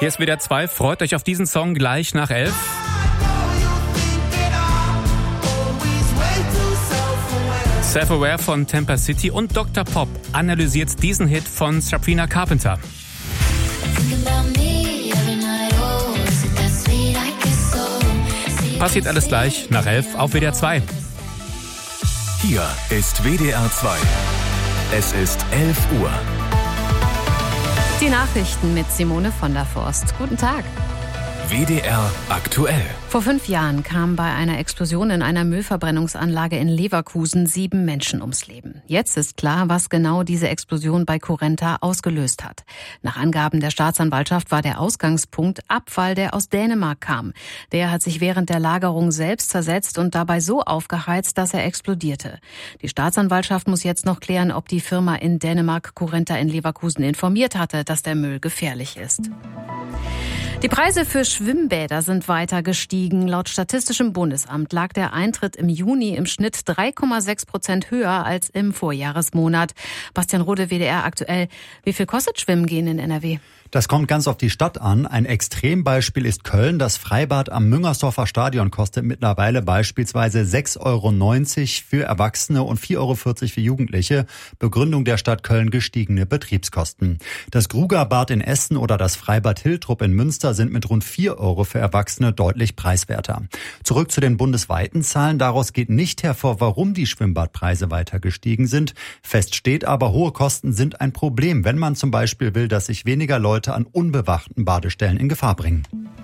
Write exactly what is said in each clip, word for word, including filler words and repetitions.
Hier ist W D R zwei. Freut euch auf diesen Song gleich nach elf. Self-Aware von Temper City und Doktor Pop analysiert diesen Hit von Sabrina Carpenter. Passiert alles gleich nach elf auf W D R zwei. Hier ist W D R zwei. Es ist elf Uhr. Die Nachrichten mit Simone von der Forst. Guten Tag. W D R aktuell. Vor fünf Jahren kamen bei einer Explosion in einer Müllverbrennungsanlage in Leverkusen sieben Menschen ums Leben. Jetzt ist klar, was genau diese Explosion bei Currenta ausgelöst hat. Nach Angaben der Staatsanwaltschaft war der Ausgangspunkt Abfall, der aus Dänemark kam. Der hat sich während der Lagerung selbst zersetzt und dabei so aufgeheizt, dass er explodierte. Die Staatsanwaltschaft muss jetzt noch klären, ob die Firma in Dänemark Currenta in Leverkusen informiert hatte, dass der Müll gefährlich ist. Die Preise für Schwimmbäder sind weiter gestiegen. Laut Statistischem Bundesamt lag der Eintritt im Juni im Schnitt drei Komma sechs Prozent höher als im Vorjahresmonat. Bastian Rode, W D R aktuell. Wie viel kostet Schwimmen gehen in N R W? Das kommt ganz auf die Stadt an. Ein Extrembeispiel ist Köln. Das Freibad am Müngersdorfer Stadion kostet mittlerweile beispielsweise sechs Euro neunzig für Erwachsene und vier Euro vierzig für Jugendliche. Begründung der Stadt Köln: gestiegene Betriebskosten. Das Grugerbad in Essen oder das Freibad Hiltrup in Münster sind mit rund vier Euro für Erwachsene deutlich preiswerter. Zurück zu den bundesweiten Zahlen. Daraus geht nicht hervor, warum die Schwimmbadpreise weiter gestiegen sind. Fest steht aber, hohe Kosten sind ein Problem, wenn man zum Beispiel will, dass sich weniger Leute an unbewachten Badestellen in Gefahr bringen.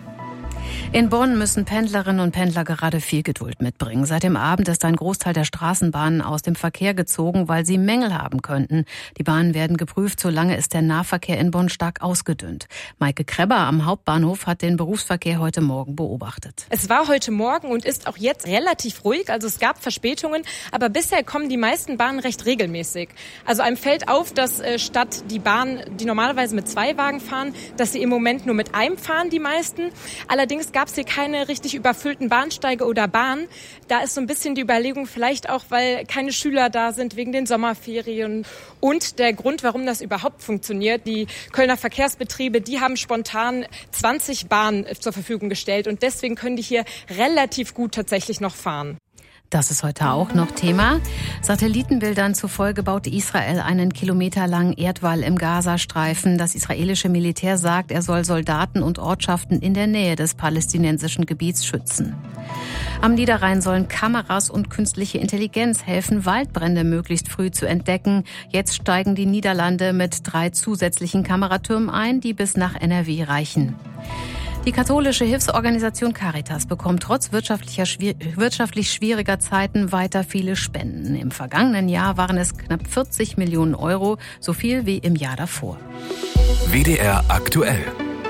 In Bonn müssen Pendlerinnen und Pendler gerade viel Geduld mitbringen. Seit dem Abend ist ein Großteil der Straßenbahnen aus dem Verkehr gezogen, weil sie Mängel haben könnten. Die Bahnen werden geprüft, solange ist der Nahverkehr in Bonn stark ausgedünnt. Maike Krebber am Hauptbahnhof hat den Berufsverkehr heute Morgen beobachtet. Es war heute Morgen und ist auch jetzt relativ ruhig, also es gab Verspätungen, aber bisher kommen die meisten Bahnen recht regelmäßig. Also einem fällt auf, dass äh, statt die Bahnen, die normalerweise mit zwei Wagen fahren, dass sie im Moment nur mit einem fahren, die meisten. Allerdings gab es hier keine richtig überfüllten Bahnsteige oder Bahnen. Da ist so ein bisschen die Überlegung, vielleicht auch, weil keine Schüler da sind wegen den Sommerferien. Und der Grund, warum das überhaupt funktioniert, die Kölner Verkehrsbetriebe, die haben spontan zwanzig Bahnen zur Verfügung gestellt. Und deswegen können die hier relativ gut tatsächlich noch fahren. Das ist heute auch noch Thema. Satellitenbildern zufolge baut Israel einen kilometerlangen Erdwall im Gazastreifen. Das israelische Militär sagt, er soll Soldaten und Ortschaften in der Nähe des palästinensischen Gebiets schützen. Am Niederrhein sollen Kameras und künstliche Intelligenz helfen, Waldbrände möglichst früh zu entdecken. Jetzt steigen die Niederlande mit drei zusätzlichen Kameratürmen ein, die bis nach N R W reichen. Die katholische Hilfsorganisation Caritas bekommt trotz wirtschaftlicher, wirtschaftlich schwieriger Zeiten weiter viele Spenden. Im vergangenen Jahr waren es knapp vierzig Millionen Euro, so viel wie im Jahr davor. W D R aktuell.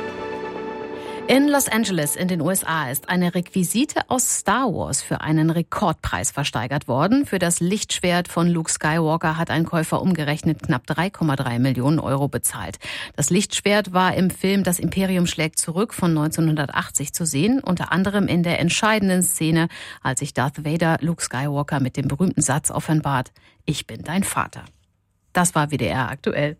In Los Angeles in den U S A ist eine Requisite aus Star Wars für einen Rekordpreis versteigert worden. Für das Lichtschwert von Luke Skywalker hat ein Käufer umgerechnet knapp drei Komma drei Millionen Euro bezahlt. Das Lichtschwert war im Film Das Imperium schlägt zurück von neunzehnhundertachtzig zu sehen, unter anderem in der entscheidenden Szene, als sich Darth Vader Luke Skywalker mit dem berühmten Satz offenbart: Ich bin dein Vater. Das war W D R aktuell.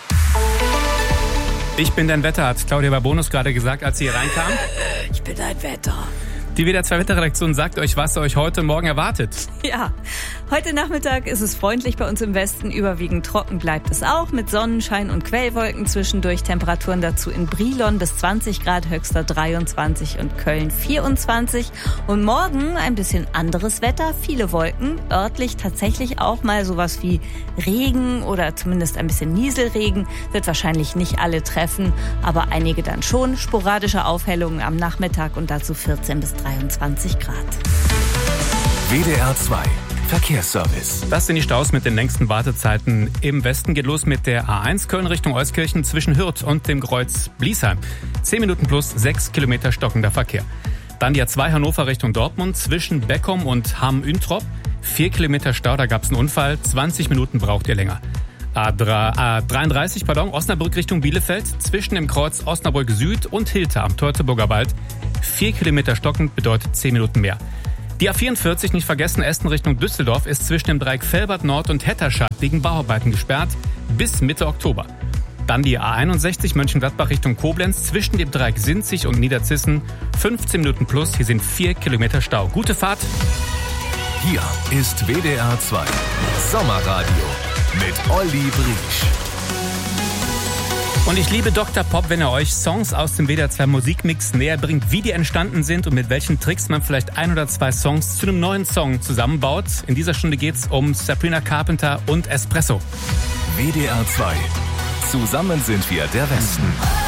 Ich bin dein Wetter, hat Claudia Babonus gerade gesagt, als sie hier reinkam. Ich bin dein Wetter. Die W D R zwei Wetterredaktion sagt euch, was euch heute Morgen erwartet. Ja, heute Nachmittag ist es freundlich bei uns im Westen. Überwiegend trocken bleibt es auch mit Sonnenschein und Quellwolken zwischendurch. Temperaturen dazu in Brilon bis zwanzig Grad, höchster dreiundzwanzig und Köln vierundzwanzig. Und morgen ein bisschen anderes Wetter, viele Wolken. Örtlich tatsächlich auch mal sowas wie Regen oder zumindest ein bisschen Nieselregen. Wird wahrscheinlich nicht alle treffen, aber einige dann schon. Sporadische Aufhellungen am Nachmittag und dazu vierzehn bis dreiundzwanzig Grad. W D R zwei Verkehrsservice. Das sind die Staus mit den längsten Wartezeiten im Westen. Geht los mit der A eins Köln Richtung Euskirchen zwischen Hürth und dem Kreuz Bliesheim. zehn Minuten plus sechs Kilometer stockender Verkehr. Dann die A zwei Hannover Richtung Dortmund zwischen Beckum und Hamm-Üntrop. vier Kilometer Stau, da gab es einen Unfall. zwanzig Minuten braucht ihr länger. A dreiunddreißig, pardon, Osnabrück Richtung Bielefeld zwischen dem Kreuz Osnabrück Süd und Hilter am Teutoburger Wald. vier Kilometer stockend bedeutet zehn Minuten mehr. Die A vierundvierzig, nicht vergessen, Essen Richtung Düsseldorf, ist zwischen dem Dreieck Velbert Nord und Hetterschat wegen Bauarbeiten gesperrt bis Mitte Oktober. Dann die A einundsechzig Mönchengladbach Richtung Koblenz zwischen dem Dreieck Sinzig und Niederzissen. fünfzehn Minuten plus, hier sind vier Kilometer Stau. Gute Fahrt. Hier ist W D R zwei Sommerradio mit Olli Briesch. Und ich liebe Doktor Pop, wenn er euch Songs aus dem W D R zwei Musikmix näher bringt, wie die entstanden sind und mit welchen Tricks man vielleicht ein oder zwei Songs zu einem neuen Song zusammenbaut. In dieser Stunde geht's um Sabrina Carpenter und Espresso. W D R zwei. Zusammen sind wir der Westen.